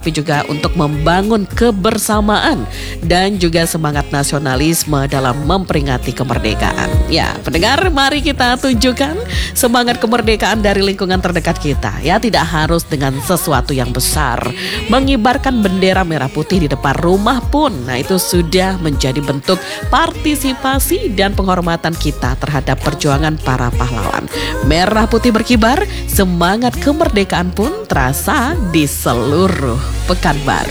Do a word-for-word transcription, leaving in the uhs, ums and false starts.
tapi juga untuk membangun kebersamaan dan juga semangat nasionalisme dalam memperingati kemerdekaan. Ya, pendengar, mari kita tunjukkan semangat kemerdekaan dari lingkungan terdekat kita. Ya, tidak harus dengan sesuatu yang besar. Mengibarkan bendera merah putih di depan rumah pun, nah itu sudah menjadi bentuk partisipasi dan penghormatan kita terhadap perjuangan para pahlawan. Merah putih berkibar, semangat kemerdekaan pun terasa di seluruh Pekanbaru.